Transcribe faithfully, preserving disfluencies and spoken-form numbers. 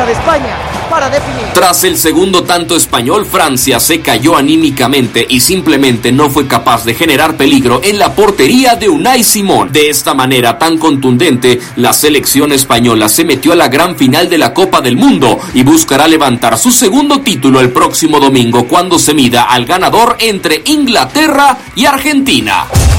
de España para definir. Tras el segundo tanto español, Francia se cayó anímicamente y simplemente no fue capaz de generar peligro en la portería de Unai Simón. De esta manera tan contundente, la selección española se metió a la gran final de la Copa del Mundo y buscará levantar su segundo título el próximo domingo cuando se mida al ganador entre Inglaterra y Argentina.